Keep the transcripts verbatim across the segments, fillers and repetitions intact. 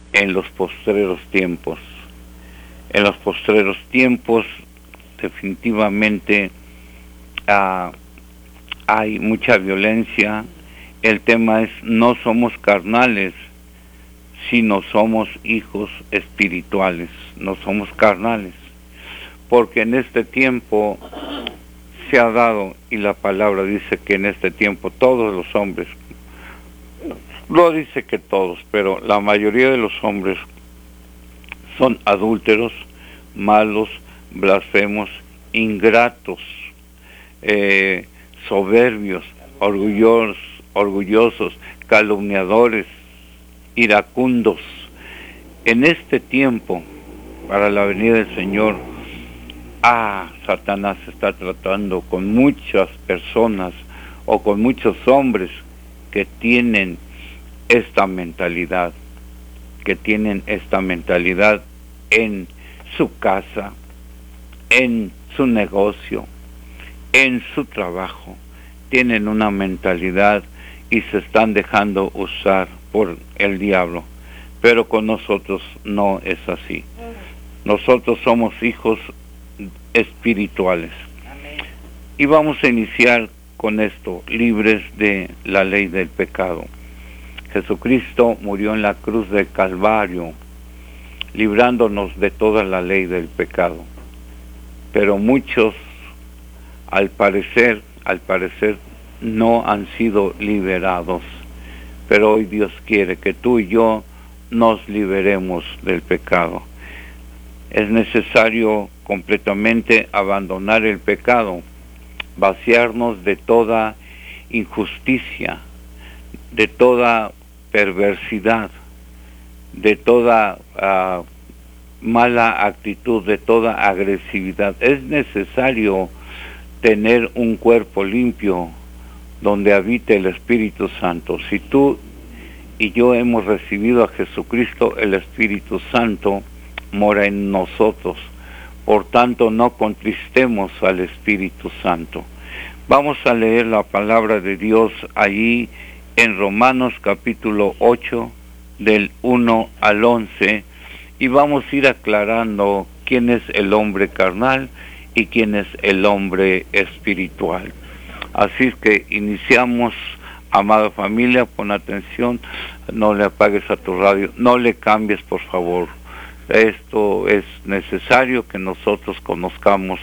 en los postreros tiempos. En los postreros tiempos definitivamente uh, hay mucha violencia. El tema es, no somos carnales, sino somos hijos espirituales, no somos carnales, porque en este tiempo se ha dado, y la palabra dice que en este tiempo todos los hombres, no dice que todos, pero la mayoría de los hombres son adúlteros, malos, blasfemos, ingratos, eh, soberbios, orgullosos, orgullosos, calumniadores, iracundos. En este tiempo, para la venida del Señor, ah, Satanás está tratando con muchas personas o con muchos hombres que tienen esta mentalidad, que tienen esta mentalidad en su casa, en su negocio, en su trabajo. Tienen una mentalidad y se están dejando usar por el diablo, pero con nosotros no es así. Nosotros somos hijos espirituales. Amén. Y vamos a iniciar con esto, libres de la ley del pecado. Jesucristo murió en la cruz del Calvario, librándonos de toda la ley del pecado. Pero muchos, al parecer, al parecer, no han sido liberados. Pero hoy Dios quiere que tú y yo nos liberemos del pecado. Es necesario completamente abandonar el pecado, vaciarnos de toda injusticia, de toda perversidad, de toda uh, mala actitud, de toda agresividad. Es necesario tener un cuerpo limpio donde habite el Espíritu Santo. Si tú y yo hemos recibido a Jesucristo, el Espíritu Santo mora en nosotros. Por tanto, no contristemos al Espíritu Santo. Vamos a leer la palabra de Dios allí en Romanos capítulo ocho, del uno al once, y vamos a ir aclarando quién es el hombre carnal y quién es el hombre espiritual. Así es que iniciamos, amada familia, pon atención, no le apagues a tu radio, no le cambies, por favor. Esto es necesario que nosotros conozcamos,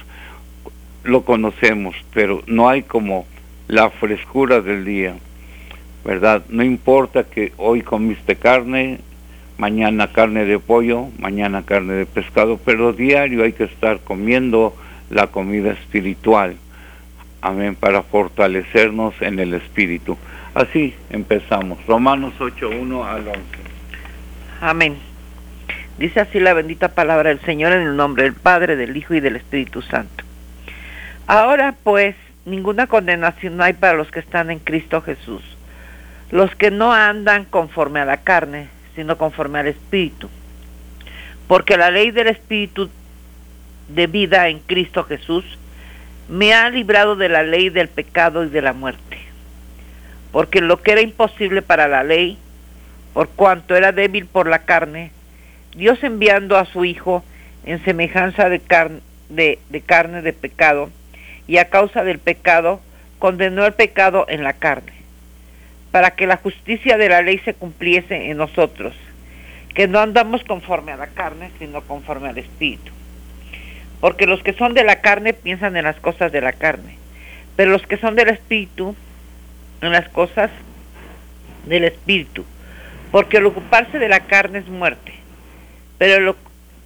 lo conocemos, pero no hay como la frescura del día, ¿verdad? No importa que hoy comiste carne, mañana carne de pollo, mañana carne de pescado, pero diario hay que estar comiendo la comida espiritual, amén, para fortalecernos en el espíritu. Así empezamos, Romanos ocho, uno al once. Amén. Dice así la bendita palabra del Señor, en el nombre del Padre, del Hijo y del Espíritu Santo. Ahora pues, ninguna condenación hay para los que están en Cristo Jesús, los que no andan conforme a la carne, sino conforme al Espíritu. Porque la ley del Espíritu de vida en Cristo Jesús me ha librado de la ley del pecado y de la muerte. Porque lo que era imposible para la ley, por cuanto era débil por la carne, Dios, enviando a su Hijo en semejanza de, car- de, de carne de pecado, y a causa del pecado, condenó el pecado en la carne, para que la justicia de la ley se cumpliese en nosotros, que no andamos conforme a la carne, sino conforme al Espíritu. Porque los que son de la carne piensan en las cosas de la carne, pero los que son del Espíritu, en las cosas del Espíritu. Porque el ocuparse de la carne es muerte, pero el,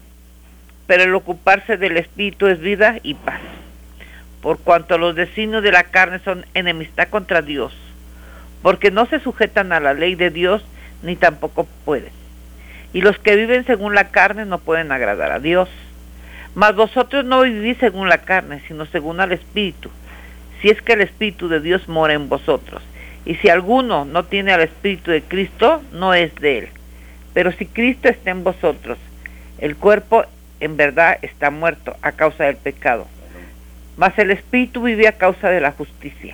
pero el ocuparse del Espíritu es vida y paz. Por cuanto los designios de la carne son enemistad contra Dios, porque no se sujetan a la ley de Dios, ni tampoco pueden. Y los que viven según la carne no pueden agradar a Dios. Mas vosotros no vivís según la carne, sino según al Espíritu, si es que el Espíritu de Dios mora en vosotros. Y si alguno no tiene al Espíritu de Cristo, no es de él. Pero si Cristo está en vosotros, el cuerpo en verdad está muerto a causa del pecado, mas el Espíritu vive a causa de la justicia.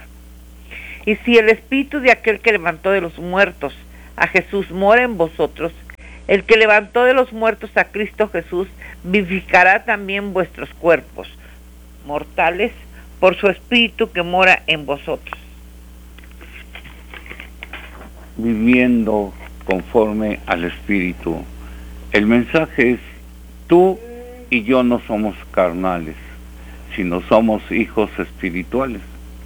Y si el Espíritu de aquel que levantó de los muertos a Jesús mora en vosotros, El que levantó de los muertos a Cristo Jesús, vivificará también vuestros cuerpos mortales por su Espíritu que mora en vosotros. Viviendo conforme al Espíritu. El mensaje es, tú y yo no somos carnales, sino somos hijos espirituales.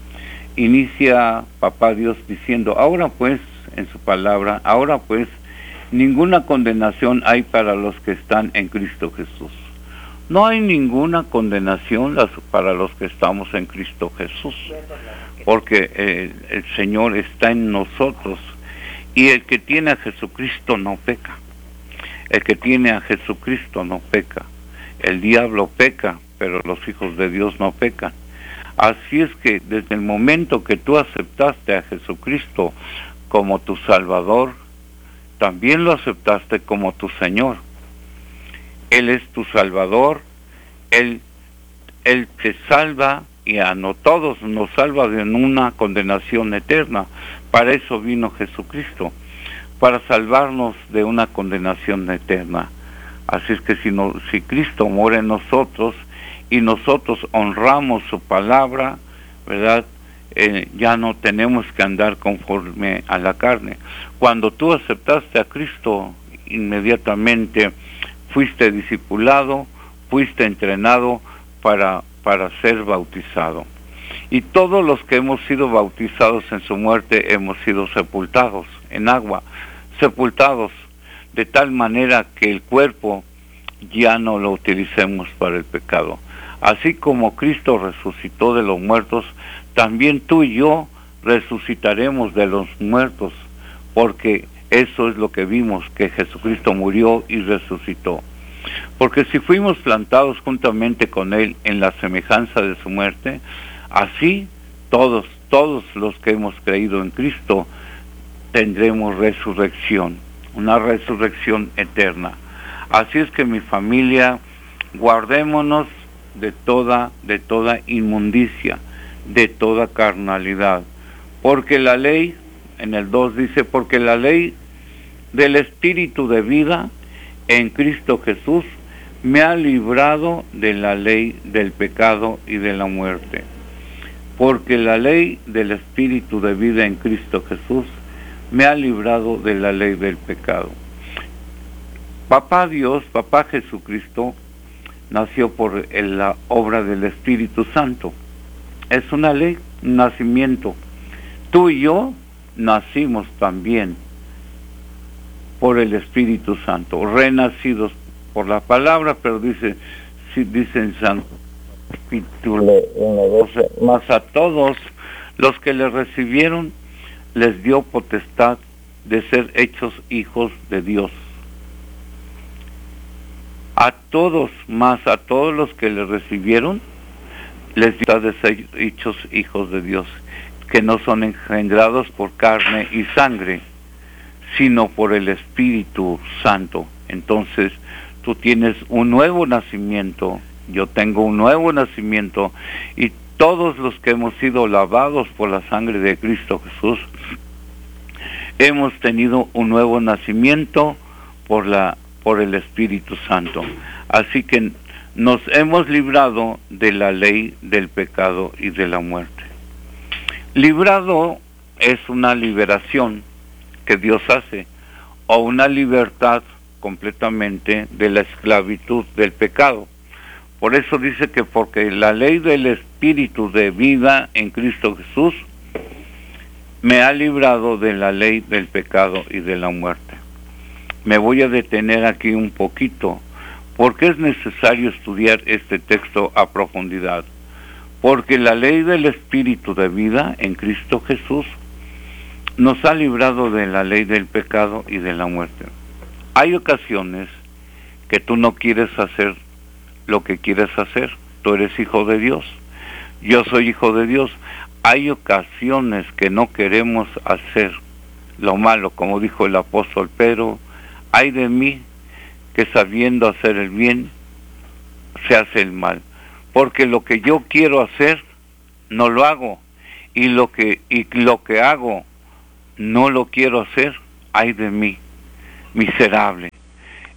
Inicia Papá Dios diciendo, ahora pues, en su palabra, ahora pues, ninguna condenación hay para los que están en Cristo Jesús. No hay ninguna condenación para los que estamos en Cristo Jesús, porque el, el Señor está en nosotros, y el que tiene a Jesucristo no peca. El que tiene a Jesucristo no peca. El diablo peca, pero los hijos de Dios no pecan. Así es que desde el momento que tú aceptaste a Jesucristo como tu Salvador, también lo aceptaste como tu Señor. Él es tu Salvador, Él, Él te salva, y a no todos nos salva de una condenación eterna. Para eso vino Jesucristo, para salvarnos de una condenación eterna. Así es que si, no, si Cristo mora en nosotros y nosotros honramos su palabra, ¿verdad? Eh, ya no tenemos que andar conforme a la carne. Cuando tú aceptaste a Cristo, inmediatamente fuiste discipulado, fuiste entrenado para, para ser bautizado. Y todos los que hemos sido bautizados en su muerte hemos sido sepultados en agua, sepultados de tal manera que el cuerpo ya no lo utilicemos para el pecado. Así como Cristo resucitó de los muertos, también tú y yo resucitaremos de los muertos, porque eso es lo que vimos, que Jesucristo murió y resucitó. Porque si fuimos plantados juntamente con Él en la semejanza de su muerte, así todos, todos los que hemos creído en Cristo tendremos resurrección, una resurrección eterna. Así es que mi familia, guardémonos de toda, de toda inmundicia, de toda carnalidad, porque la ley, en el dos dice, porque la ley del Espíritu de vida en Cristo Jesús me ha librado de la ley del pecado y de la muerte. Porque la ley del Espíritu de vida en Cristo Jesús me ha librado de la ley del pecado. Papá Dios, Papá Jesucristo, nació por la obra del Espíritu Santo. Es una ley, un nacimiento. Tú y yo nacimos también por el Espíritu Santo, renacidos por la palabra, pero dice, si dice en San capítulo doce, mas a todos los que le recibieron les dio potestad de ser hechos hijos de Dios. A todos, más a todos los que le recibieron, les dio potestad de ser hechos hijos de Dios, que no son engendrados por carne y sangre, sino por el Espíritu Santo. Entonces, tú tienes un nuevo nacimiento, yo tengo un nuevo nacimiento, y todos los que hemos sido lavados por la sangre de Cristo Jesús, hemos tenido un nuevo nacimiento por la por el Espíritu Santo. Así que nos hemos librado de la ley del pecado y de la muerte. Librado es una liberación que Dios hace, o una libertad completamente de la esclavitud del pecado. Por eso dice que porque la ley del Espíritu de vida en Cristo Jesús me ha librado de la ley del pecado y de la muerte. Me voy a detener aquí un poquito, porque es necesario estudiar este texto a profundidad. Porque la ley del Espíritu de vida en Cristo Jesús nos ha librado de la ley del pecado y de la muerte. Hay ocasiones que tú no quieres hacer lo que quieres hacer. Tú eres hijo de Dios. Yo soy hijo de Dios. Hay ocasiones que no queremos hacer lo malo, como dijo el apóstol Pedro. Ay de mí, que sabiendo hacer el bien, se hace el mal. Porque lo que yo quiero hacer, no lo hago. Y lo que, y lo que hago, no lo quiero hacer. Ay de mí, miserable.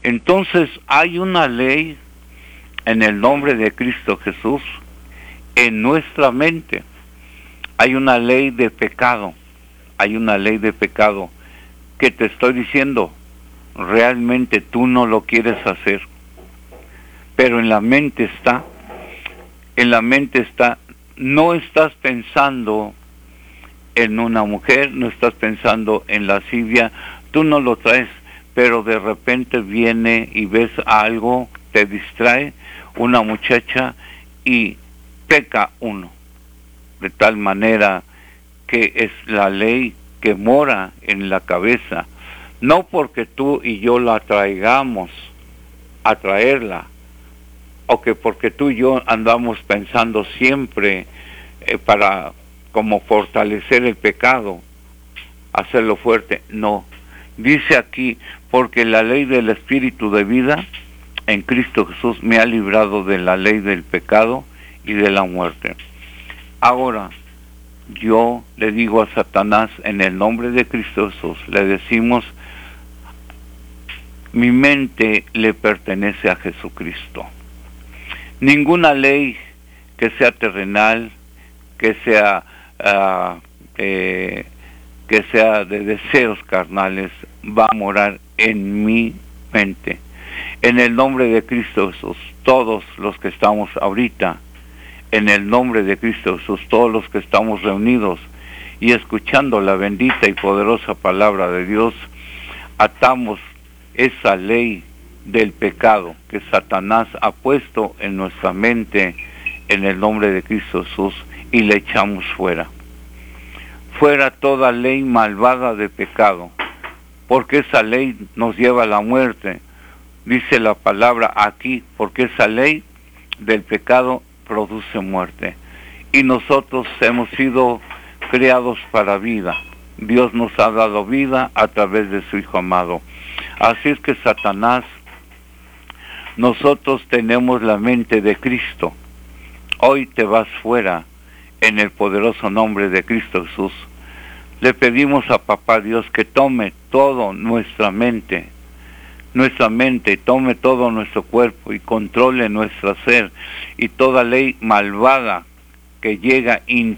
Entonces hay una ley en el nombre de Cristo Jesús en nuestra mente. Hay una ley de pecado, hay una ley de pecado que te estoy diciendo, realmente tú no lo quieres hacer, pero en la mente está, en la mente está, no estás pensando en una mujer, no estás pensando en lascivia, tú no lo traes, pero de repente viene y ves algo, te distrae una muchacha y peca uno, de tal manera que es la ley que mora en la cabeza, no porque tú y yo la traigamos a traerla, o que porque tú y yo andamos pensando siempre eh, para como fortalecer el pecado, hacerlo fuerte, no. Dice aquí, porque la ley del Espíritu de vida en Cristo Jesús me ha librado de la ley del pecado y de la muerte. Ahora, yo le digo a Satanás, en el nombre de Cristo Jesús, le decimos, mi mente le pertenece a Jesucristo. Ninguna ley que sea terrenal, que sea uh, eh, que sea de deseos carnales, va a morar en mi mente. En el nombre de Cristo Jesús, todos los que estamos ahorita, en el nombre de Cristo Jesús, todos los que estamos reunidos y escuchando la bendita y poderosa palabra de Dios, atamos esa ley del pecado que Satanás ha puesto en nuestra mente en el nombre de Cristo Jesús y le echamos fuera. Fuera toda ley malvada de pecado, porque esa ley nos lleva a la muerte. Dice la palabra aquí, porque esa ley del pecado produce muerte. Y nosotros hemos sido creados para vida. Dios nos ha dado vida a través de su Hijo amado. Así es que Satanás, nosotros tenemos la mente de Cristo. Hoy te vas fuera en el poderoso nombre de Cristo Jesús. Le pedimos a Papá Dios que tome todo nuestra mente, nuestra mente, tome todo nuestro cuerpo y controle nuestro ser, y toda ley malvada que llega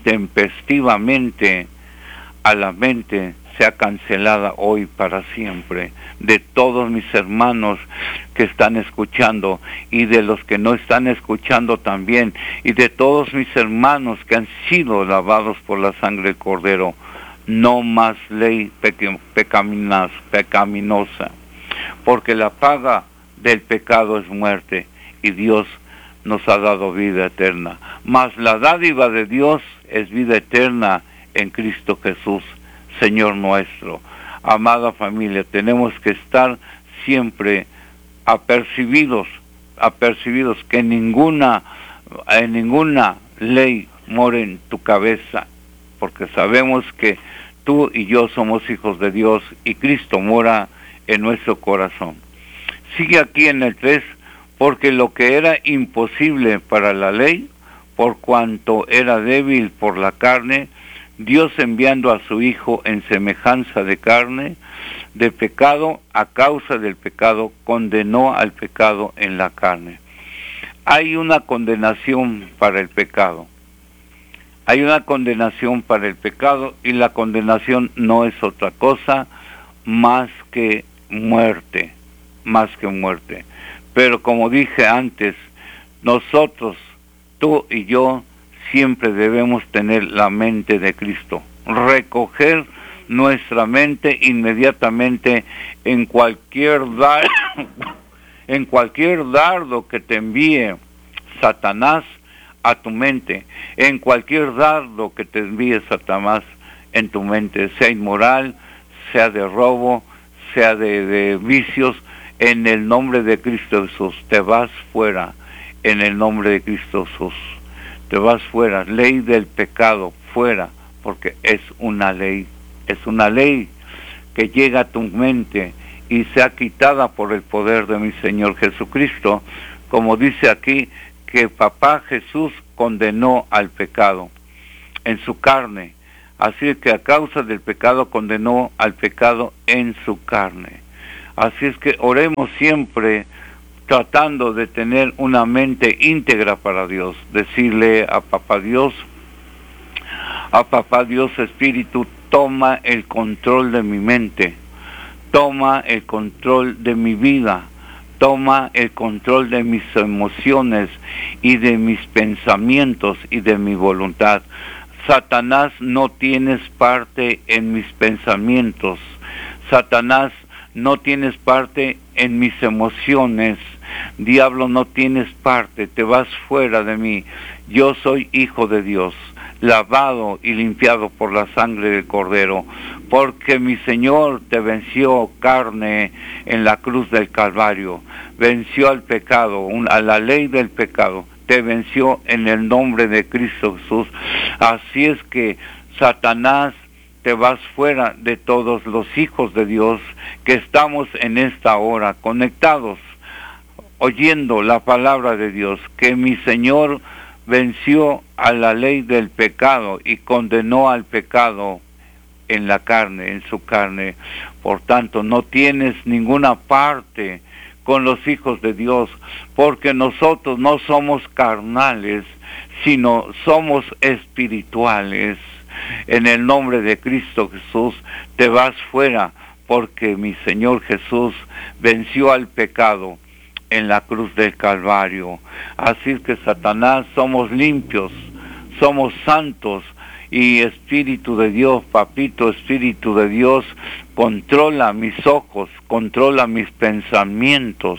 intempestivamente a la mente sea cancelada hoy para siempre. De todos mis hermanos que están escuchando y de los que no están escuchando también, y de todos mis hermanos que han sido lavados por la sangre del Cordero, no más ley peque, pecaminas, pecaminosa, porque la paga del pecado es muerte y Dios nos ha dado vida eterna. Mas la dádiva de Dios es vida eterna en Cristo Jesús, Señor nuestro. Amada familia, tenemos que estar siempre apercibidos, apercibidos que ninguna, en ninguna ley more en tu cabeza, porque sabemos que tú y yo somos hijos de Dios y Cristo mora en nuestro corazón. Sigue aquí en el tres, porque lo que era imposible para la ley, por cuanto era débil por la carne, Dios enviando a su Hijo en semejanza de carne, de pecado, a causa del pecado, condenó al pecado en la carne. Hay una condenación para el pecado. Hay una condenación para el pecado, y la condenación no es otra cosa más que muerte, más que muerte. Pero como dije antes, nosotros, tú y yo, siempre debemos tener la mente de Cristo, recoger nuestra mente inmediatamente en cualquier dardo, en cualquier dardo que te envíe Satanás a tu mente, en cualquier dardo que te envíe Satanás en tu mente, sea inmoral, sea de robo, sea de, de vicios, en el nombre de Cristo Jesús, te vas fuera, en el nombre de Cristo Jesús. Te vas fuera, ley del pecado, fuera, porque es una ley, es una ley que llega a tu mente y sea quitada por el poder de mi Señor Jesucristo, como dice aquí, que Papá Jesús condenó al pecado en su carne, así que a causa del pecado condenó al pecado en su carne. Así es que oremos siempre tratando de tener una mente íntegra para Dios. Decirle a Papá Dios, a Papá Dios Espíritu, toma el control de mi mente, toma el control de mi vida, toma el control de mis emociones y de mis pensamientos y de mi voluntad. Satanás, no tienes parte en mis pensamientos. Satanás, no tienes parte en mis emociones. Diablo, no tienes parte, te vas fuera de mí. Yo soy hijo de Dios, lavado y limpiado por la sangre del Cordero, porque mi Señor te venció carne en la cruz del Calvario, venció al pecado, a la ley del pecado, te venció en el nombre de Cristo Jesús. Así es que, Satanás, te vas fuera de todos los hijos de Dios que estamos en esta hora conectados, oyendo la palabra de Dios, que mi Señor venció a la ley del pecado y condenó al pecado en la carne, en su carne. Por tanto, no tienes ninguna parte con los hijos de Dios, porque nosotros no somos carnales, sino somos espirituales. En el nombre de Cristo Jesús, te vas fuera, porque mi Señor Jesús venció al pecado en la cruz del Calvario. Así es que, Satanás, somos limpios, somos santos, y Espíritu de Dios, Papito, Espíritu de Dios, controla mis ojos, controla mis pensamientos,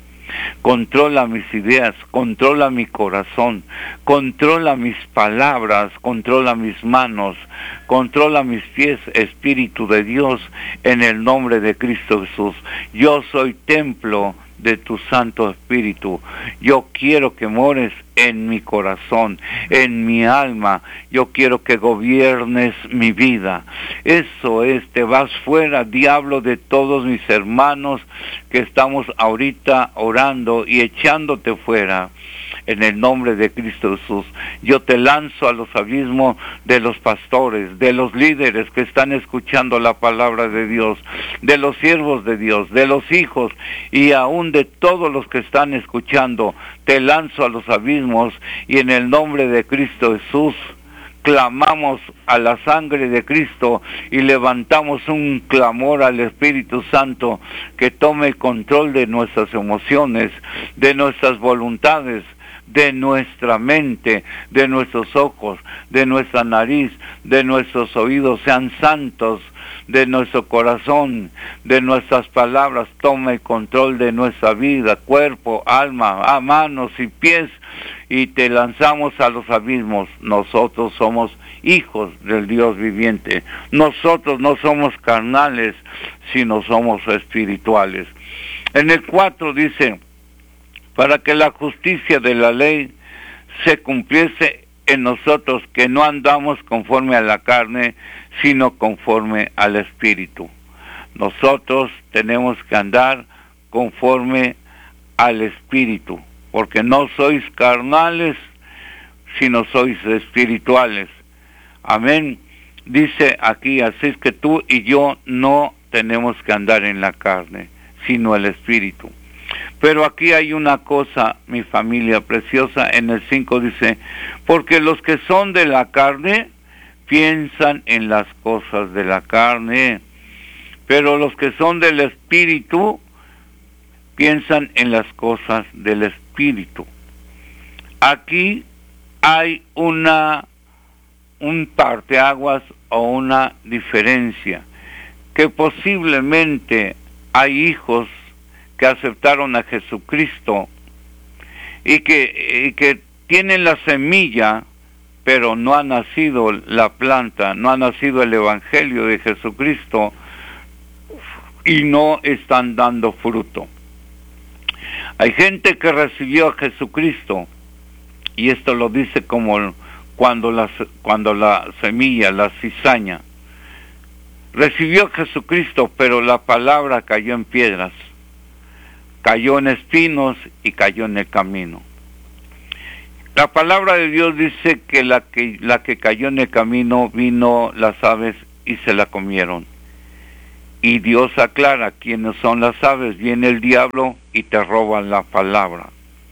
controla mis ideas, controla mi corazón, controla mis palabras, controla mis manos, controla mis pies, Espíritu de Dios, en el nombre de Cristo Jesús. Yo soy templo de tu Santo Espíritu. Yo quiero que mores en mi corazón, en mi alma. Yo quiero que gobiernes mi vida. Eso es, te vas fuera, diablo, de todos mis hermanos que estamos ahorita orando y echándote fuera. En el nombre de Cristo Jesús, yo te lanzo a los abismos de los pastores, de los líderes que están escuchando la palabra de Dios, de los siervos de Dios, de los hijos y aún de todos los que están escuchando. Te lanzo a los abismos y en el nombre de Cristo Jesús clamamos a la sangre de Cristo y levantamos un clamor al Espíritu Santo que tome el control de nuestras emociones, de nuestras voluntades, de nuestra mente, de nuestros ojos, de nuestra nariz, de nuestros oídos, sean santos, de nuestro corazón, de nuestras palabras. Toma el control de nuestra vida, cuerpo, alma, a manos y pies, y te lanzamos a los abismos. Nosotros somos hijos del Dios viviente. Nosotros no somos carnales, sino somos espirituales. En el cuatro dice, para que la justicia de la ley se cumpliese en nosotros, que no andamos conforme a la carne, sino conforme al Espíritu. Nosotros tenemos que andar conforme al Espíritu, porque no sois carnales, sino sois espirituales. Amén. Dice aquí, así es que tú y yo no tenemos que andar en la carne, sino el Espíritu. Pero aquí hay una cosa, mi familia preciosa, en el cinco dice, porque los que son de la carne piensan en las cosas de la carne, pero los que son del Espíritu piensan en las cosas del Espíritu. Aquí hay una un parteaguas o una diferencia, que posiblemente hay hijos que aceptaron a Jesucristo y que, y que tienen la semilla, pero no ha nacido la planta, no ha nacido el Evangelio de Jesucristo y no están dando fruto. Hay gente que recibió a Jesucristo, y esto lo dice como cuando la, cuando la semilla, la cizaña, recibió a Jesucristo, pero la palabra cayó en piedras, cayó en espinos y cayó en el camino. La palabra de Dios dice que la que, la que cayó en el camino, vino las aves y se la comieron. Y Dios aclara quiénes son las aves. Viene el diablo y te roban la palabra.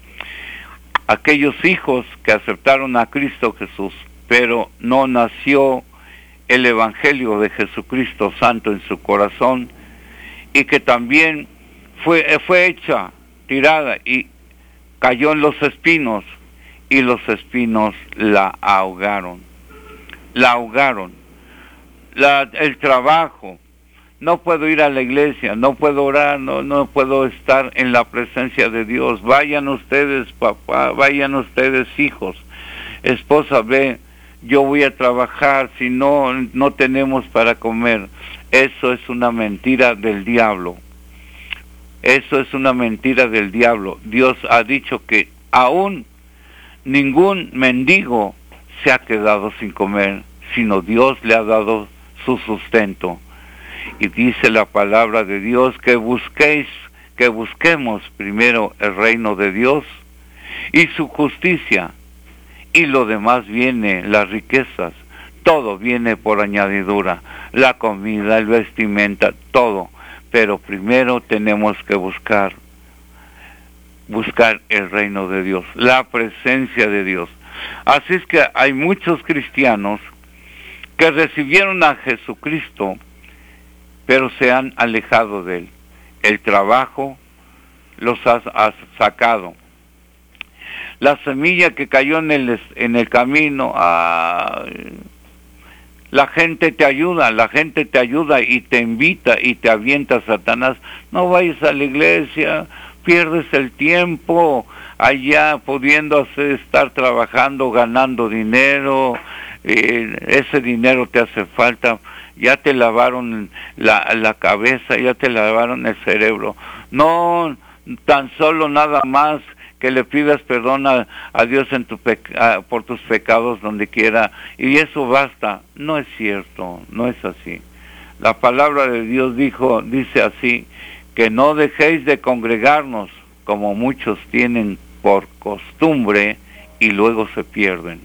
Aquellos hijos que aceptaron a Cristo Jesús, pero no nació el Evangelio de Jesucristo Santo en su corazón, y que también fue, fue hecha, tirada, y cayó en los espinos, y los espinos la ahogaron. La ahogaron. La, el trabajo. No puedo ir a la iglesia, no puedo orar, no, no puedo estar en la presencia de Dios. Vayan ustedes, papá, vayan ustedes, hijos. Esposa, ve, yo voy a trabajar, si no, no tenemos para comer. Eso es una mentira del diablo. Eso es una mentira del diablo. Dios ha dicho que aún ningún mendigo se ha quedado sin comer, sino Dios le ha dado su sustento. Y dice la palabra de Dios que busquéis, que busquemos primero el reino de Dios y su justicia, y lo demás viene, las riquezas, todo viene por añadidura, la comida, el vestimenta, todo. Pero primero tenemos que buscar, buscar el reino de Dios, la presencia de Dios. Así es que hay muchos cristianos que recibieron a Jesucristo, pero se han alejado de Él. El trabajo los ha, ha sacado. La semilla que cayó en el, en el camino, ah, la gente te ayuda, la gente te ayuda y te invita y te avienta a Satanás. No vayas a la iglesia, pierdes el tiempo allá pudiendo hacer, estar trabajando, ganando dinero, eh, ese dinero te hace falta. Ya te lavaron la, la cabeza, ya te lavaron el cerebro. No tan solo nada más que le pidas perdón a, a Dios en tu peca, por tus pecados donde quiera, y eso basta. No es cierto, no es así. La palabra de Dios dijo, dice así, que no dejéis de congregarnos, como muchos tienen por costumbre, y luego se pierden.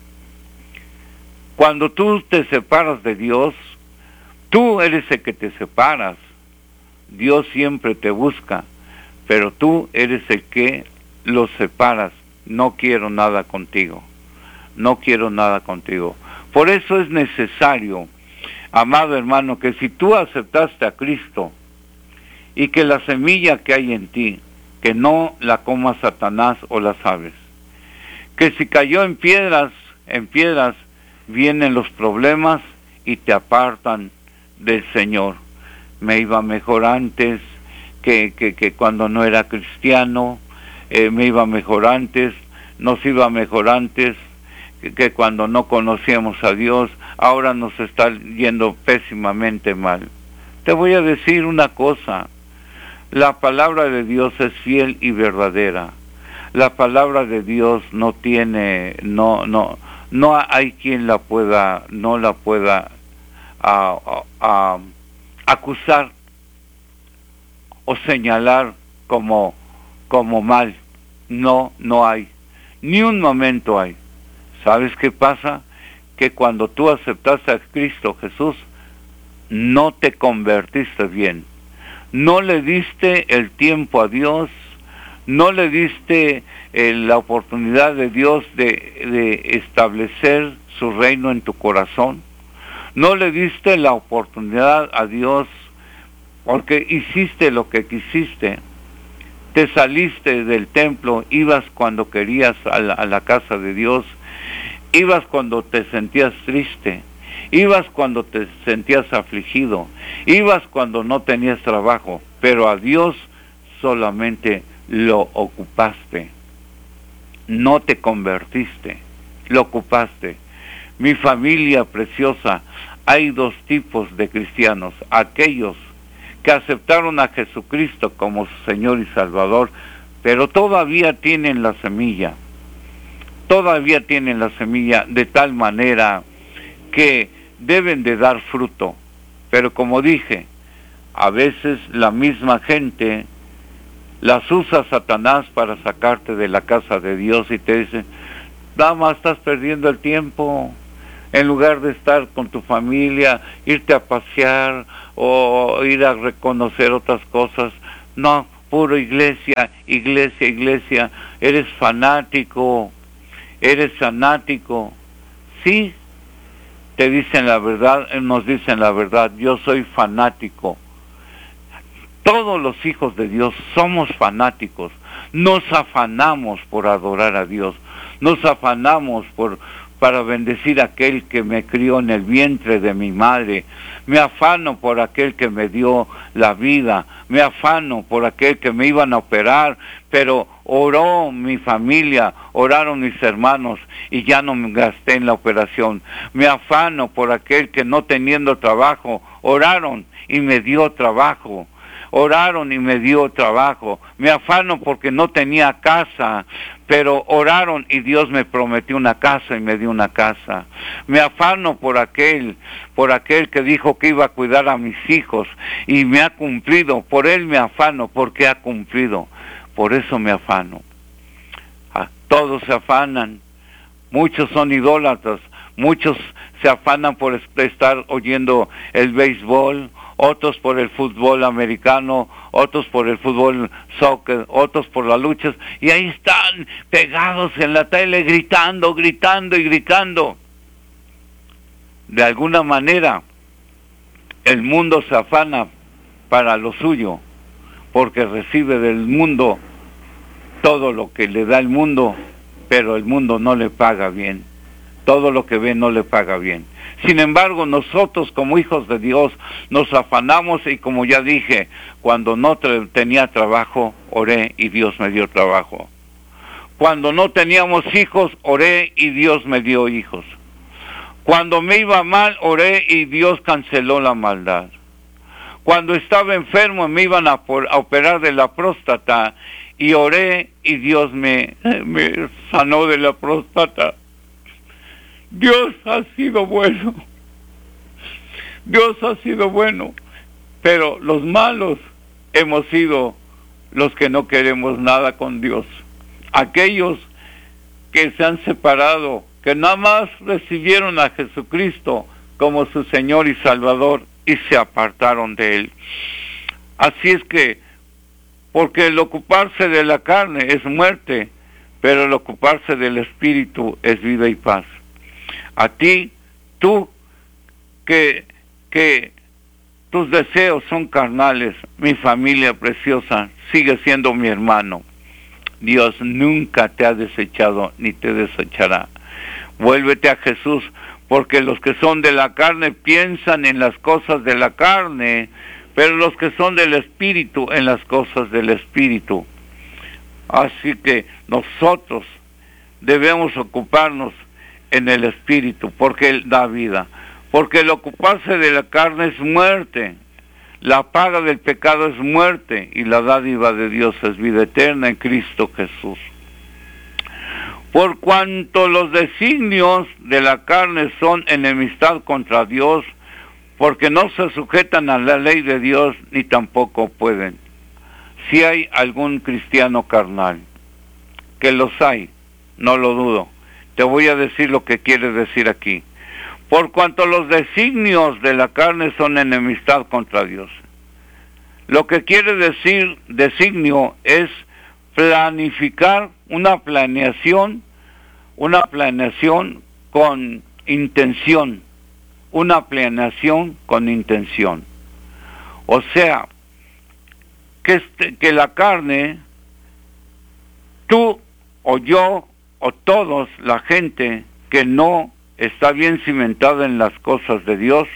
Cuando tú te separas de Dios, tú eres el que te separas. Dios siempre te busca, pero tú eres el que los separas. No quiero nada contigo. No quiero nada contigo. Por eso es necesario, amado hermano, que si tú aceptaste a Cristo y que la semilla que hay en ti, que no la coma Satanás o las aves. Que si cayó en piedras, en piedras vienen los problemas y te apartan del Señor. Me iba mejor antes que, que, que cuando no era cristiano, eh, me iba mejor antes, nos iba mejor antes que, que cuando no conocíamos a Dios, ahora nos está yendo pésimamente mal. Te voy a decir una cosa, la palabra de Dios es fiel y verdadera. La palabra de Dios no tiene, no, no, no hay quien la pueda, no la pueda a, a, a acusar o señalar como, como mal. No, no hay. Ni un momento hay. ¿Sabes qué pasa? Que cuando tú aceptaste a Cristo Jesús, no te convertiste bien. No le diste el tiempo a Dios, no le diste eh, la oportunidad de Dios de, de establecer su reino en tu corazón. No le diste la oportunidad a Dios porque hiciste lo que quisiste. Te saliste del templo, ibas cuando querías a la, a la casa de Dios, ibas cuando te sentías triste, ibas cuando te sentías afligido, ibas cuando no tenías trabajo, pero a Dios solamente lo ocupaste. No te convertiste, lo ocupaste. Mi familia preciosa, hay dos tipos de cristianos, aquellos que aceptaron a Jesucristo como su Señor y Salvador, pero todavía tienen la semilla, todavía tienen la semilla de tal manera que deben de dar fruto. Pero como dije, a veces la misma gente las usa Satanás para sacarte de la casa de Dios y te dice, nada más estás perdiendo el tiempo, en lugar de estar con tu familia, irte a pasear o ir a reconocer otras cosas. No, puro iglesia, iglesia, iglesia. Eres fanático, eres fanático. Sí, te dicen la verdad, nos dicen la verdad. Yo soy fanático. Todos los hijos de Dios somos fanáticos. Nos afanamos por adorar a Dios. Nos afanamos por para bendecir a aquel que me crió en el vientre de mi madre. Me afano por aquel que me dio la vida. Me afano por aquel que me iban a operar, pero oró mi familia, oraron mis hermanos y ya no me gasté en la operación. Me afano por aquel que no teniendo trabajo, oraron y me dio trabajo. Oraron y me dio trabajo. Me afano porque no tenía casa, pero oraron y Dios me prometió una casa y me dio una casa. Me afano por aquel, por aquel que dijo que iba a cuidar a mis hijos y me ha cumplido. Por él me afano porque ha cumplido. Por eso me afano. Todos se afanan. Muchos son idólatras. Muchos se afanan por estar oyendo el béisbol, otros por el fútbol americano, otros por el fútbol soccer, otros por las luchas, y ahí están pegados en la tele gritando, gritando y gritando. De alguna manera, el mundo se afana para lo suyo, porque recibe del mundo todo lo que le da el mundo, pero el mundo no le paga bien. Todo lo que ve no le paga bien. Sin embargo, nosotros como hijos de Dios nos afanamos y como ya dije, cuando no tenía trabajo, oré y Dios me dio trabajo. Cuando no teníamos hijos, oré y Dios me dio hijos. Cuando me iba mal, oré y Dios canceló la maldad. Cuando estaba enfermo, me iban a, por, a operar de la próstata y oré y Dios me, me sanó de la próstata. Dios ha sido bueno. Dios ha sido bueno. Pero los malos hemos sido los que no queremos nada con Dios. Aquellos que se han separado, que nada más recibieron a Jesucristo como su Señor y Salvador y se apartaron de Él. Así es que, porque el ocuparse de la carne es muerte, pero el ocuparse del Espíritu es vida y paz. A ti, tú, que, que tus deseos son carnales, mi familia preciosa, sigue siendo mi hermano. Dios nunca te ha desechado ni te desechará. Vuélvete a Jesús, porque los que son de la carne piensan en las cosas de la carne, pero los que son del Espíritu en las cosas del Espíritu. Así que nosotros debemos ocuparnos en el Espíritu, porque Él da vida. Porque el ocuparse de la carne es muerte. La paga del pecado es muerte, y la dádiva de Dios es vida eterna en Cristo Jesús. Por cuanto los designios de la carne son enemistad contra Dios, porque no se sujetan a la ley de Dios, ni tampoco pueden. Si hay algún cristiano carnal, que los hay, no lo dudo, te voy a decir lo que quiere decir aquí. Por cuanto los designios de la carne son enemistad contra Dios. Lo que quiere decir designio es planificar, una planeación, una planeación con intención, una planeación con intención. O sea, que, este, que la carne, tú o yo o todos, la gente que no está bien cimentada en las cosas de Dios,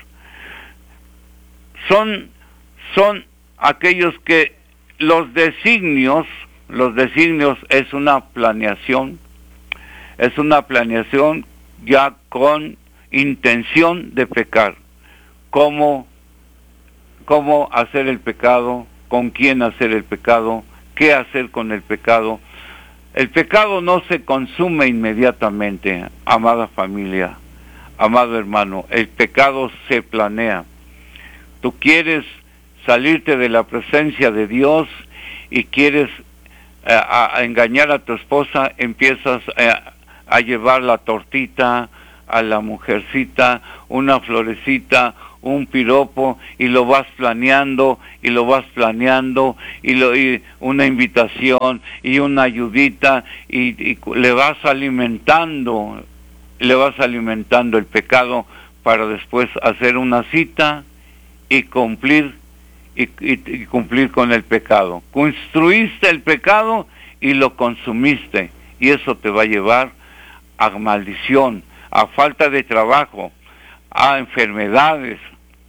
son, son aquellos que los designios, los designios es una planeación, es una planeación ya con intención de pecar. Cómo, cómo hacer el pecado, con quién hacer el pecado, qué hacer con el pecado. El pecado no se consume inmediatamente, amada familia, amado hermano. El pecado se planea. Tú quieres salirte de la presencia de Dios y quieres eh, a, a engañar a tu esposa, empiezas a, a llevar la tortita, a la mujercita una florecita, un piropo, y lo vas planeando, y lo vas planeando, y, lo, y una invitación, y una ayudita, y, y le vas alimentando, le vas alimentando el pecado para después hacer una cita y cumplir, y, y, y cumplir con el pecado. Construiste el pecado y lo consumiste, y eso te va a llevar a maldición, a falta de trabajo, a enfermedades,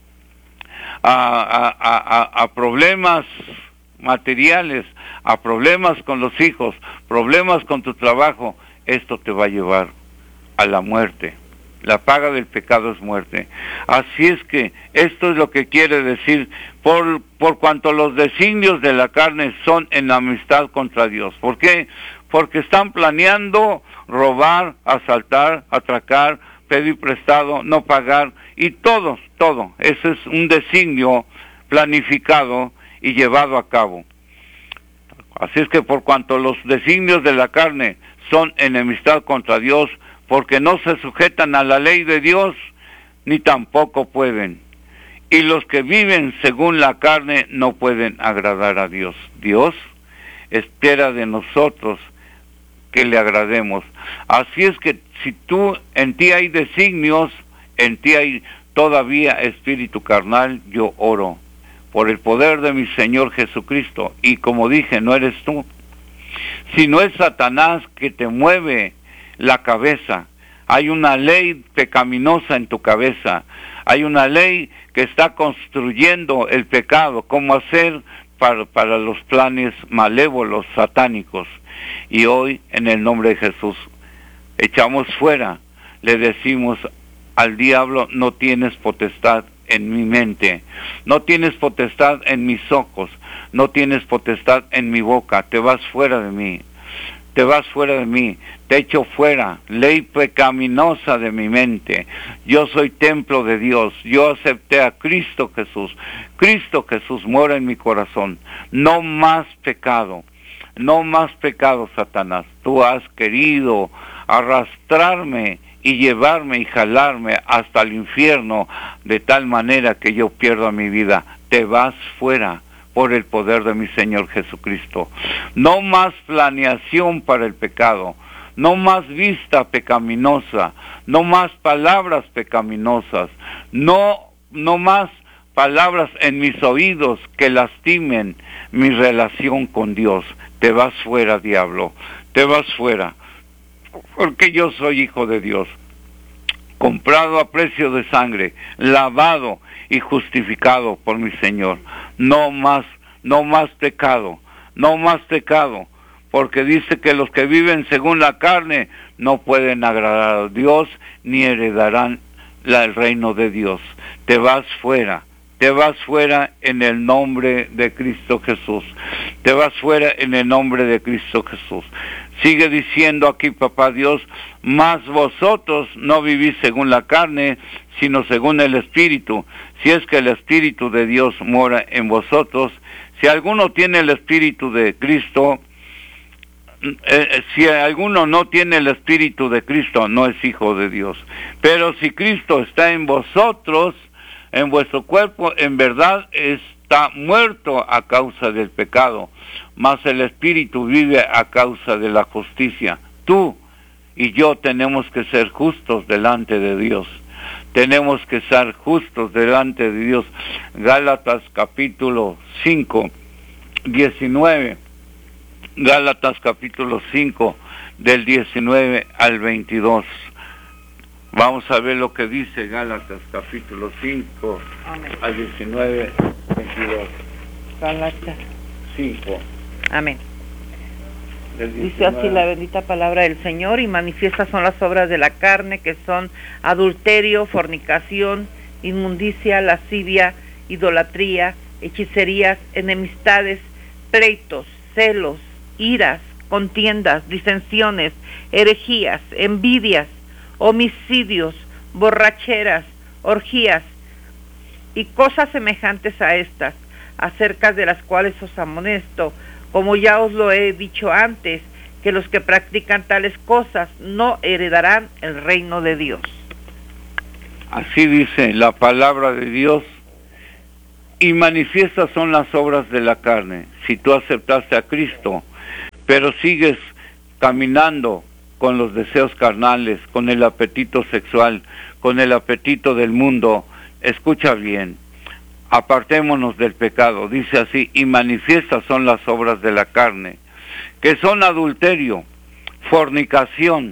a, a, a, a problemas materiales, a problemas con los hijos, problemas con tu trabajo. Esto te va a llevar a la muerte. La paga del pecado es muerte. Así es que esto es lo que quiere decir, por, por cuanto los designios de la carne son en amistad contra Dios. ¿Por qué? Porque están planeando robar, asaltar, atracar, pedir prestado, no pagar, y todo, todo. Ese es un designio planificado y llevado a cabo. Así es que por cuanto los designios de la carne son enemistad contra Dios, porque no se sujetan a la ley de Dios, ni tampoco pueden. Y los que viven según la carne no pueden agradar a Dios. Dios espera de nosotros que le agrademos. Así es que si tú, en ti hay designios, en ti hay todavía espíritu carnal, yo oro por el poder de mi Señor Jesucristo. Y como dije, no eres tú, sino es Satanás que te mueve la cabeza. Hay una ley pecaminosa en tu cabeza. Hay una ley que está construyendo el pecado, cómo hacer para, para los planes malévolos, satánicos. Y hoy, en el nombre de Jesús, echamos fuera, le decimos al diablo: no tienes potestad en mi mente, no tienes potestad en mis ojos, no tienes potestad en mi boca, te vas fuera de mí, te vas fuera de mí, te echo fuera, ley pecaminosa de mi mente. Yo soy templo de Dios, yo acepté a Cristo Jesús, Cristo Jesús mora en mi corazón, no más pecado. No más pecado, Satanás. Tú has querido arrastrarme y llevarme y jalarme hasta el infierno de tal manera que yo pierda mi vida. Te vas fuera por el poder de mi Señor Jesucristo. No más planeación para el pecado. No más vista pecaminosa. No más palabras pecaminosas. No, no más palabras en mis oídos que lastimen mi relación con Dios. Te vas fuera, diablo, te vas fuera, porque yo soy hijo de Dios, comprado a precio de sangre, lavado y justificado por mi Señor. No más, no más pecado, no más pecado, porque dice que los que viven según la carne no pueden agradar a Dios ni heredarán la, el reino de Dios. Te vas fuera. Te vas fuera en el nombre de Cristo Jesús. Te vas fuera en el nombre de Cristo Jesús. Sigue diciendo aquí, papá Dios: mas vosotros no vivís según la carne, sino según el Espíritu. Si es que el Espíritu de Dios mora en vosotros. Si alguno tiene el Espíritu de Cristo, eh, si alguno no tiene el Espíritu de Cristo, no es hijo de Dios. Pero si Cristo está en vosotros, en vuestro cuerpo en verdad está muerto a causa del pecado, mas el Espíritu vive a causa de la justicia. Tú y yo tenemos que ser justos delante de Dios. Tenemos que ser justos delante de Dios. Gálatas capítulo cinco, diecinueve. Gálatas capítulo cinco, del diecinueve al veintidós. Vamos a ver lo que dice Gálatas capítulo cinco, amén, al diecinueve, veintidós. Gálatas cinco. Amén. Dice así la bendita palabra del Señor: y manifiestas son las obras de la carne, que son adulterio, fornicación, inmundicia, lascivia, idolatría, hechicerías, enemistades, pleitos, celos, iras, contiendas, disensiones, herejías, envidias, homicidios, borracheras, orgías y cosas semejantes a estas, acerca de las cuales os amonesto, como ya os lo he dicho antes, que los que practican tales cosas no heredarán el reino de Dios. Así dice la palabra de Dios. Y manifiestas son las obras de la carne. Si tú aceptaste a Cristo, pero sigues caminando con los deseos carnales, con el apetito sexual, con el apetito del mundo, escucha bien, apartémonos del pecado. Dice así, y manifiestas son las obras de la carne, que son adulterio, fornicación,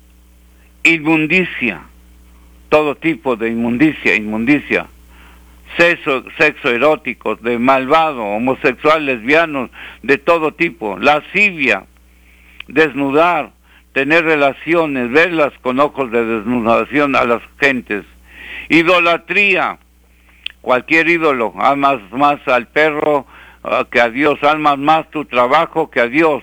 inmundicia, todo tipo de inmundicia, inmundicia, Sexo, sexo erótico, de malvado, homosexual, lesbianos, de todo tipo, lascivia, desnudar, tener relaciones, verlas con ojos de desnudación a las gentes, idolatría, cualquier ídolo, amas más al perro uh, que a Dios, amas más tu trabajo que a Dios,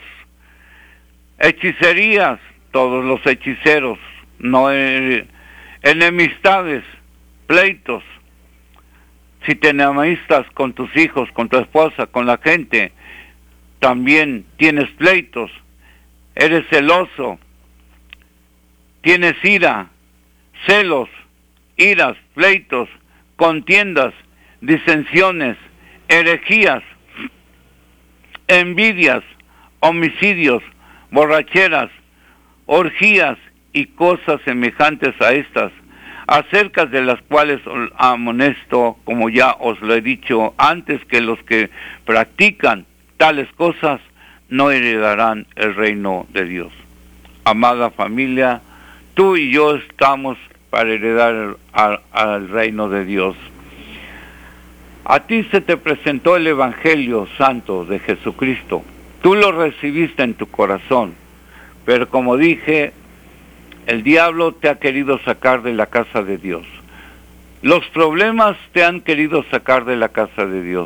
hechicerías, todos los hechiceros, no eh, enemistades, pleitos. Si te enemistas con tus hijos, con tu esposa, con la gente, también tienes pleitos, eres celoso, tienes ira, celos, iras, pleitos, contiendas, disensiones, herejías, envidias, homicidios, borracheras, orgías y cosas semejantes a estas, acerca de las cuales amonesto, como ya os lo he dicho antes, que los que practican tales cosas no heredarán el reino de Dios. Amada familia, tú y yo estamos para heredar al, al reino de Dios. A ti se te presentó el Evangelio Santo de Jesucristo. Tú lo recibiste en tu corazón, pero como dije, el diablo te ha querido sacar de la casa de Dios. Los problemas te han querido sacar de la casa de Dios.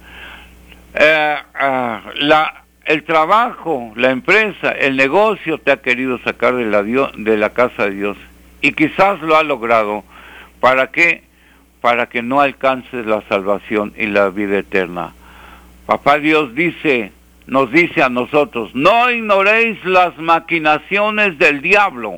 Eh, uh, la, el trabajo, la empresa, el negocio te ha querido sacar de la, Dios, de la casa de Dios. Y quizás lo ha logrado. ¿Para qué? Para que no alcances la salvación y la vida eterna. Papá Dios dice, nos dice a nosotros, no ignoréis las maquinaciones del diablo.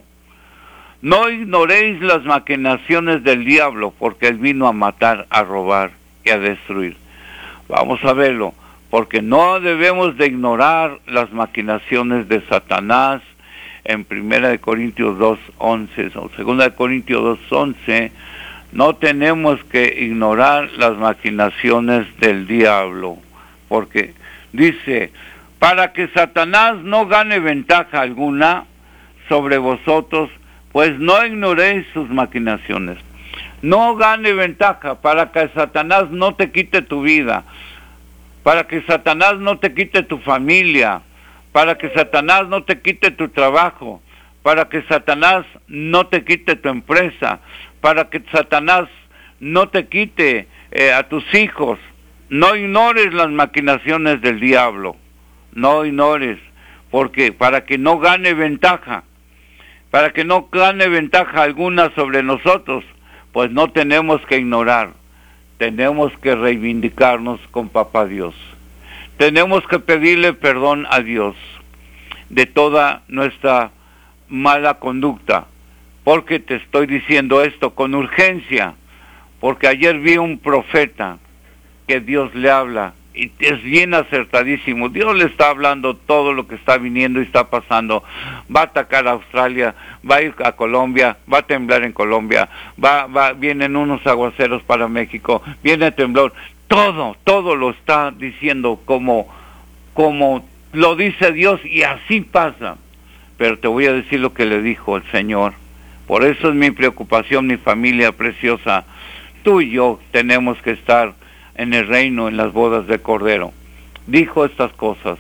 No ignoréis las maquinaciones del diablo, porque él vino a matar, a robar y a destruir. Vamos a verlo, porque no debemos de ignorar las maquinaciones de Satanás. En primera de Corintios dos once o segunda de Corintios dos once, no tenemos que ignorar las maquinaciones del diablo, porque dice, para que Satanás no gane ventaja alguna sobre vosotros, pues no ignoréis sus maquinaciones. No gane ventaja, para que Satanás no te quite tu vida, para que Satanás no te quite tu familia, para que Satanás no te quite tu trabajo, para que Satanás no te quite tu empresa, para que Satanás no te quite eh, a tus hijos. No ignores las maquinaciones del diablo, no ignores, porque para que no gane ventaja, para que no gane ventaja alguna sobre nosotros, pues no tenemos que ignorar, tenemos que reivindicarnos con Papá Dios. Tenemos que pedirle perdón a Dios de toda nuestra mala conducta, porque te estoy diciendo esto con urgencia, porque ayer vi un profeta que Dios le habla, y es bien acertadísimo. Dios le está hablando todo lo que está viniendo y está pasando. Va a atacar a Australia, va a ir a Colombia, va a temblar en Colombia, va, va, vienen unos aguaceros para México, viene temblor. Todo, todo lo está diciendo como, como lo dice Dios, y así pasa. Pero te voy a decir lo que le dijo el Señor. Por eso es mi preocupación, mi familia preciosa. Tú y yo tenemos que estar en el reino, en las bodas del Cordero. Dijo estas cosas: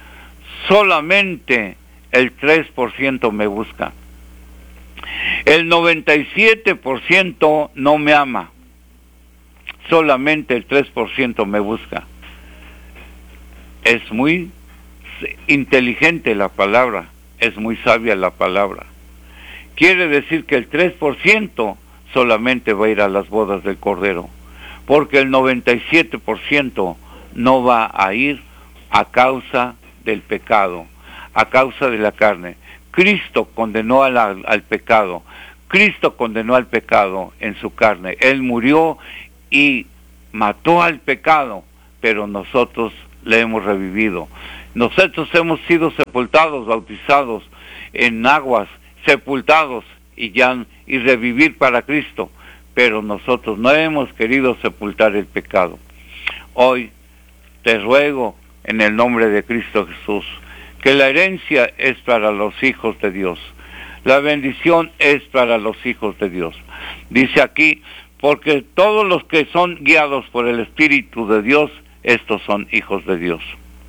solamente el tres por ciento me busca. El noventa y siete por ciento no me ama. Solamente el tres por ciento me busca. Es muy inteligente la palabra, es muy sabia la palabra. Quiere decir que el tres por ciento solamente va a ir a las bodas del Cordero, porque el noventa y siete por ciento no va a ir a causa del pecado, a causa de la carne. Cristo condenó a la, al pecado. Cristo condenó al pecado en su carne. Él murió y mató al pecado, pero nosotros le hemos revivido. Nosotros hemos sido sepultados, bautizados en aguas, sepultados y ya y revivir para Cristo, pero nosotros no hemos querido sepultar el pecado. Hoy te ruego en el nombre de Cristo Jesús que la herencia es para los hijos de Dios, la bendición es para los hijos de Dios. Dice aquí, porque todos los que son guiados por el Espíritu de Dios, estos son hijos de Dios.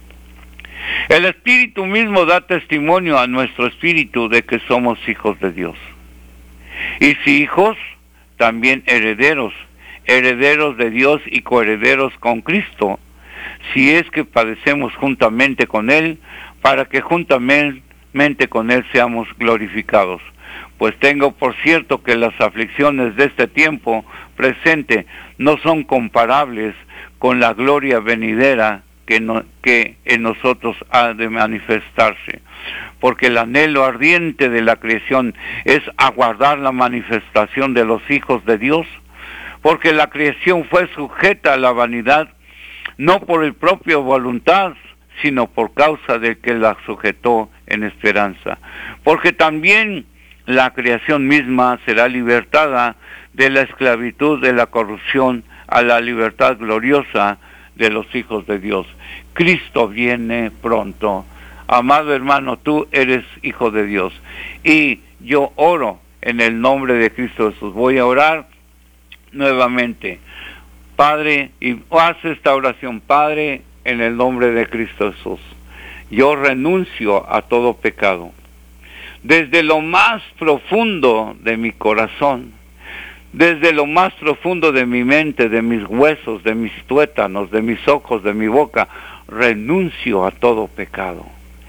El Espíritu mismo da testimonio a nuestro espíritu de que somos hijos de Dios. Y si hijos, también herederos, herederos de Dios y coherederos con Cristo, si es que padecemos juntamente con Él, para que juntamente con Él seamos glorificados. Pues tengo por cierto que las aflicciones de este tiempo presente no son comparables con la gloria venidera que, no, que en nosotros ha de manifestarse. Porque el anhelo ardiente de la creación es aguardar la manifestación de los hijos de Dios, porque la creación fue sujeta a la vanidad, no por el propio voluntad, sino por causa del que la sujetó en esperanza. Porque también la creación misma será libertada de la esclavitud de la corrupción a la libertad gloriosa de los hijos de Dios. Cristo viene pronto. Amado hermano, tú eres hijo de Dios. Y yo oro en el nombre de Cristo Jesús. Voy a orar nuevamente. Padre, y haz esta oración. Padre, en el nombre de Cristo Jesús, yo renuncio a todo pecado. Desde lo más profundo de mi corazón, desde lo más profundo de mi mente, de mis huesos, de mis tuétanos, de mis ojos, de mi boca, renuncio a todo pecado.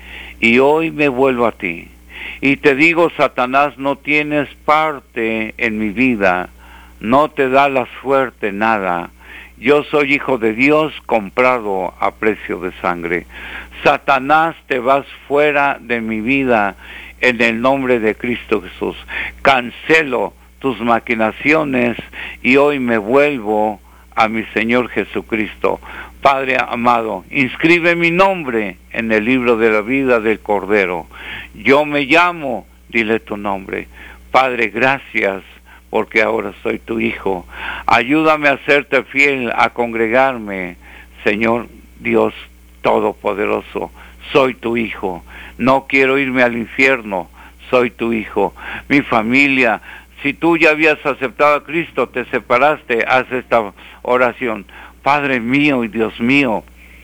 Y hoy me vuelvo a ti. Y te digo, Satanás, no tienes parte en mi vida, no te da la suerte nada. Yo soy hijo de Dios, comprado a precio de sangre. Satanás, te vas fuera de mi vida en el nombre de Cristo Jesús. Cancelo tus maquinaciones y hoy me vuelvo a mi Señor Jesucristo. Padre amado, inscribe mi nombre en el libro de la vida del Cordero. Yo me llamo, dile tu nombre. Padre, gracias, porque ahora soy tu hijo. Ayúdame a serte fiel, a congregarme, Señor Dios Todopoderoso. Soy tu hijo. No quiero irme al infierno. Soy tu hijo. Mi familia, si tú ya habías aceptado a Cristo, te separaste, haz esta oración. Padre mío y Dios mío,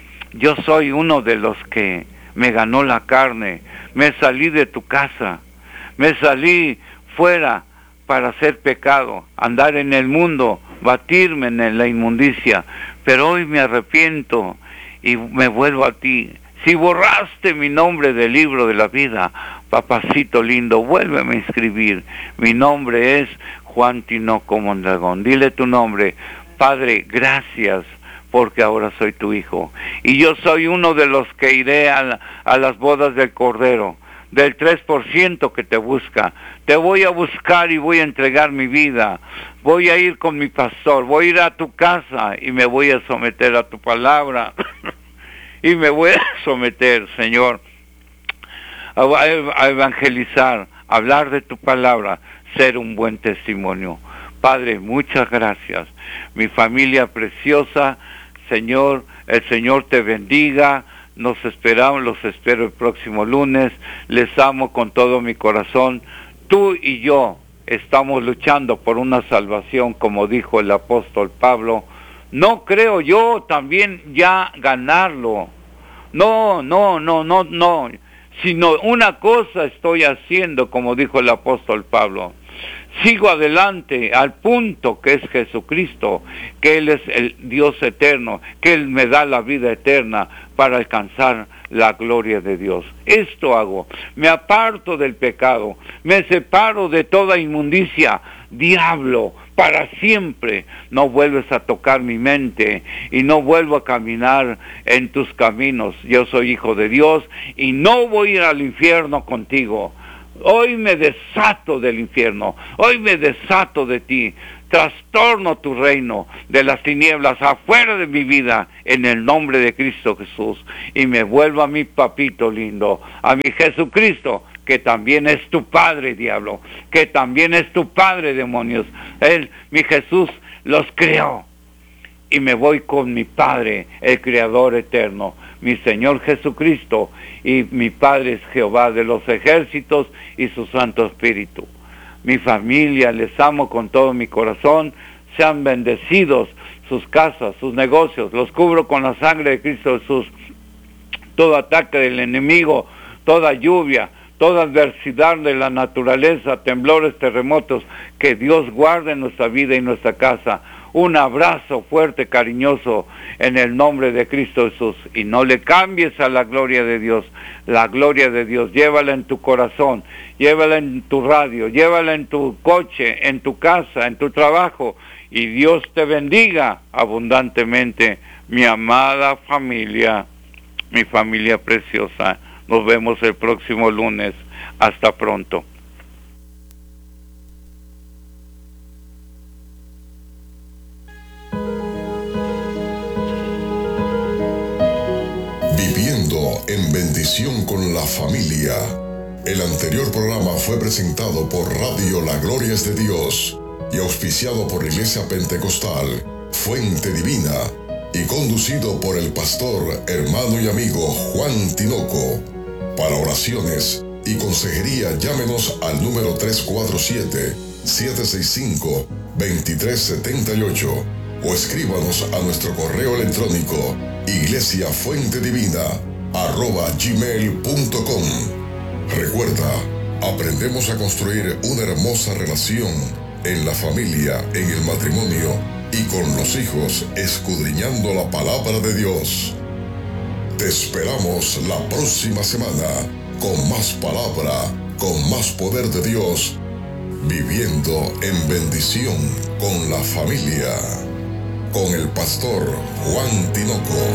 yo soy uno de los que me ganó la carne. Me salí de tu casa. Me salí fuera para hacer pecado, andar en el mundo, batirme en la inmundicia. Pero hoy me arrepiento y me vuelvo a ti. Si borraste mi nombre del libro de la vida, papacito lindo, vuélveme a inscribir. Mi nombre es Juan Tinoco Mondragón. Dile tu nombre. Padre, gracias, porque ahora soy tu hijo. Y yo soy uno de los que iré a, la, a las bodas del Cordero, del tres por ciento que te busca. Te voy a buscar y voy a entregar mi vida. Voy a ir con mi pastor, voy a ir a tu casa y me voy a someter a tu palabra. Y me voy a someter, Señor, a, a evangelizar, a hablar de tu palabra, ser un buen testimonio. Padre, muchas gracias. Mi familia preciosa, Señor, el Señor te bendiga. Nos esperamos, los espero el próximo lunes. Les amo con todo mi corazón. Tú y yo estamos luchando por una salvación, como dijo el apóstol Pablo. No creo yo también ya ganarlo. No, no, no, no, no. Sino una cosa estoy haciendo, como dijo el apóstol Pablo. Sigo adelante al punto que es Jesucristo, que Él es el Dios eterno, que Él me da la vida eterna para alcanzar la gloria de Dios. Esto hago. Me aparto del pecado, me separo de toda inmundicia. Diablo, para siempre no vuelves a tocar mi mente y no vuelvo a caminar en tus caminos. Yo soy hijo de Dios y no voy a ir al infierno contigo. Hoy me desato del infierno, hoy me desato de ti, trastorno tu reino de las tinieblas afuera de mi vida en el nombre de Cristo Jesús, y me vuelvo a mi papito lindo, a mi Jesucristo, que también es tu Padre, diablo, que también es tu Padre, demonios. Él, mi Jesús, los creó, y me voy con mi Padre, el Creador eterno, mi Señor Jesucristo, y mi Padre es Jehová de los ejércitos y su Santo Espíritu. Mi familia, les amo con todo mi corazón, sean bendecidos sus casas, sus negocios, los cubro con la sangre de Cristo Jesús. Todo ataque del enemigo, toda lluvia, toda adversidad de la naturaleza, temblores, terremotos, que Dios guarde nuestra vida y nuestra casa. Un abrazo fuerte, cariñoso, en el nombre de Cristo Jesús. Y no le cambies a la gloria de Dios. La gloria de Dios, llévala en tu corazón, llévala en tu radio, llévala en tu coche, en tu casa, en tu trabajo. Y Dios te bendiga abundantemente, mi amada familia, mi familia preciosa. Nos vemos el próximo lunes. Hasta pronto. En bendición con la familia. El anterior programa fue presentado por Radio La Gloria es de Dios y auspiciado por la Iglesia Pentecostal Fuente Divina y conducido por el pastor, hermano y amigo Juan Tinoco. Para oraciones y consejería, llámenos al número tres cuatro siete, siete seis cinco, dos tres siete ocho o escríbanos a nuestro correo electrónico iglesiafuentedivina arroba gmail punto com. Recuerda, aprendemos a construir una hermosa relación en la familia, en el matrimonio y con los hijos, escudriñando la palabra de Dios. Te esperamos la próxima semana con más palabra, con más poder de Dios, viviendo en bendición con la familia, con el pastor Juan Tinoco.